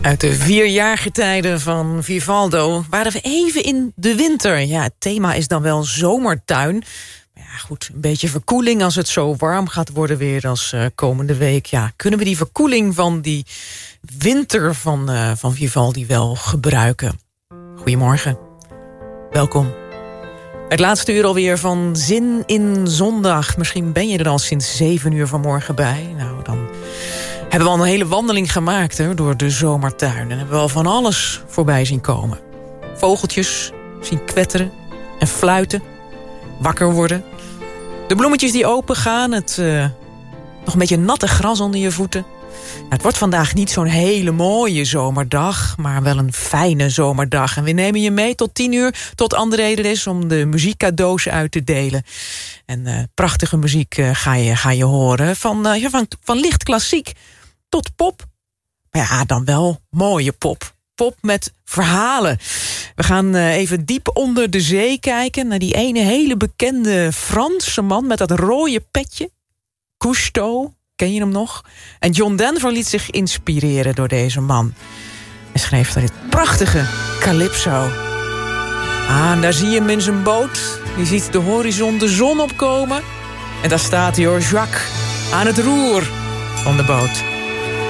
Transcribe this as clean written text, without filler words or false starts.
Uit de 4 jaargetijden van Vivaldo waren we even in de winter. Ja, het thema is dan wel zomertuin. Maar ja, goed, een beetje verkoeling als het zo warm gaat worden weer als komende week. Ja, kunnen we die verkoeling van die winter van Vivaldi wel gebruiken? Goedemorgen. Welkom. Het laatste uur alweer van Zin in Zondag. Misschien ben je er al sinds 7 uur vanmorgen bij. Nou, dan hebben we al een hele wandeling gemaakt door de zomertuin. En hebben we al van alles voorbij zien komen. Vogeltjes zien kwetteren en fluiten. Wakker worden. De bloemetjes die open gaan. Het nog een beetje natte gras onder je voeten. Nou, het wordt vandaag niet zo'n hele mooie zomerdag, maar wel een fijne zomerdag. En we nemen je mee tot 10 uur, tot André er is om de muziekcadeaus uit te delen. En prachtige muziek ga je horen. Van licht klassiek tot pop. Maar ja, dan wel mooie pop. Pop met verhalen. We gaan even diep onder de zee kijken naar die ene hele bekende Franse man met dat rode petje. Cousteau. Ken je hem nog? En John Denver liet zich inspireren door deze man. Hij schreef daar dit prachtige Calypso. En daar zie je hem in zijn boot. Je ziet de horizon, de zon opkomen. En daar staat hij hoor, Jacques, aan het roer van de boot.